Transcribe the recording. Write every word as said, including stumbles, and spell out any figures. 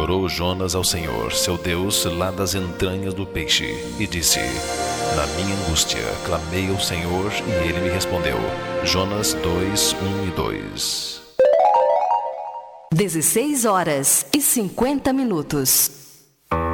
orou Jonas ao Senhor, seu Deus, lá das entranhas do peixe, e disse: Na minha angústia clamei ao Senhor, e ele me respondeu. Jonas dois, um e dois. dezesseis horas e cinquenta minutos.